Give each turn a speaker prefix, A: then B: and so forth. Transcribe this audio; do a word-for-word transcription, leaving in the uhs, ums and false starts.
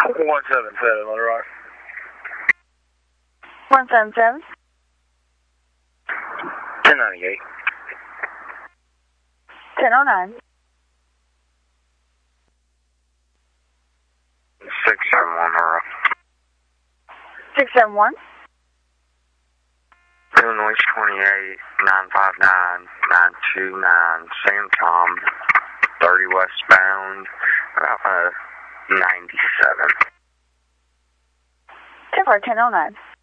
A: one seven seven, Little Rock.
B: one seven seven.
A: ten ninety-eight.
B: ten oh nine.
A: six seven one, Aurora.
B: six seven one.
A: Illinois twenty-eight, nine five nine, nine two nine, Sam Tom, thirty westbound, about uh, ninety-seven.
B: ten four, ten oh nine.